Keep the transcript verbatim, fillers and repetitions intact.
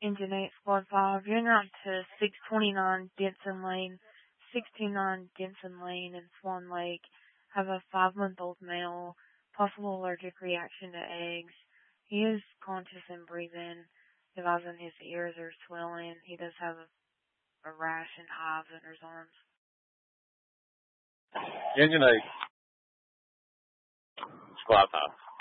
Engine eight, Squad five, you're en route to six twenty-nine Denson Lane, six two nine Denson Lane in Swan Lake. Have a five-month-old male, possible allergic reaction to eggs. He is conscious and breathing. Advising his ears are swelling. He does have a, a rash and hives under his arms. Engine eight, Squad five.